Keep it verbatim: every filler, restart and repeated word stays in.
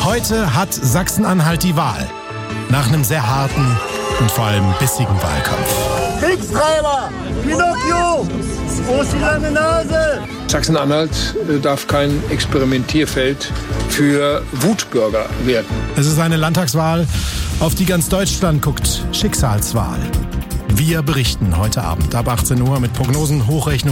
Heute hat Sachsen-Anhalt die Wahl. Nach einem sehr harten und vor allem bissigen Wahlkampf. Kriegstreiber! Pinocchio! Wo ist die lange Nase? Sachsen-Anhalt darf kein Experimentierfeld für Wutbürger werden. Es ist eine Landtagswahl, auf die ganz Deutschland guckt. Schicksalswahl. Wir berichten heute Abend ab achtzehn Uhr mit Prognosen, Hochrechnungen